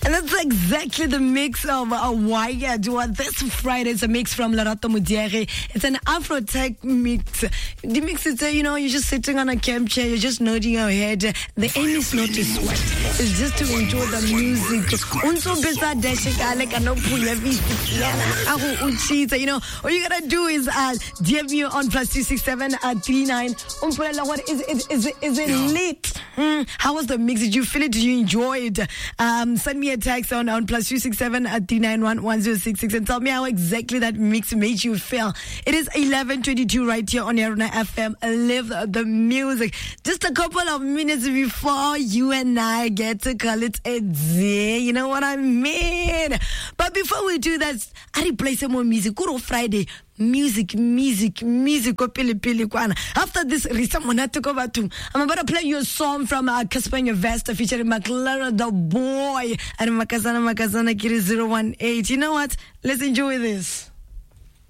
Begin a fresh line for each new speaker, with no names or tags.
And that's exactly the mix of Wired. This Friday is a mix from Lerato Mudiere. It's an Afro tech mix. The mix is, you're just sitting on a camp chair, you're just nodding your head. The aim is not to sweat, it's just to enjoy the music. All you gotta do is DM me on +267 39. What is it lit? How was the mix? Did you feel it? Did you enjoy it? Send me a text on +267 391106 and tell me how exactly that mix made you feel. It is 11:22 right here on Aruna FM. Live the music. Just a couple of minutes before you and I get to call it a day. You know what I mean? But before we do that, I play some more music. Good old Friday. Music. After this, I'm about to play you a song from Casper Vesta featuring McLaren the Boy and Makazana Kiri 018. You know what? Let's enjoy this.